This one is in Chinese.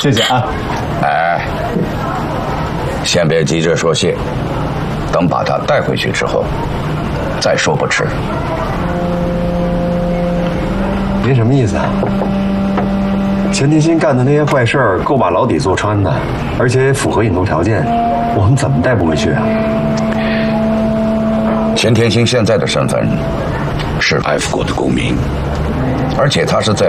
谢谢啊。 哎，先别急着说谢，等把他带回去之后再说不迟。 您什么意思啊？钱天心干的那些坏事儿够把牢底坐穿的，而且符合引渡条件，我们怎么带不回去啊？ 钱天心现在的身份是 F 国的公民，而且他是在